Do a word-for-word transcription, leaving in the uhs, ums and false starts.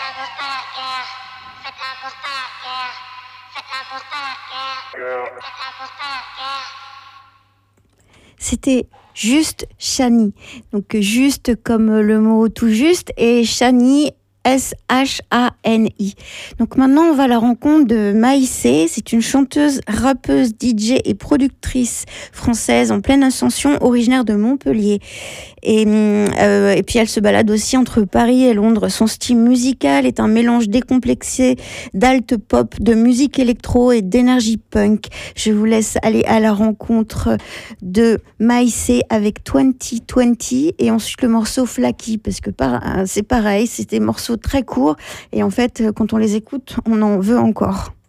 C'était Juste Chani. Donc juste comme le mot tout juste et Chani S H A N I. Donc maintenant, on va à la rencontre de Maïsé. C'est une chanteuse, rappeuse, D J et productrice française en pleine ascension, originaire de Montpellier. Et, euh, et puis elle se balade aussi entre Paris et Londres. Son style musical est un mélange décomplexé d'alt pop, de musique électro et d'énergie punk. Je vous laisse aller à la rencontre de Maïsé avec vingt vingt et ensuite le morceau Flaky, parce que c'est pareil, c'est des morceaux très courts et en fait quand on les écoute on en veut encore.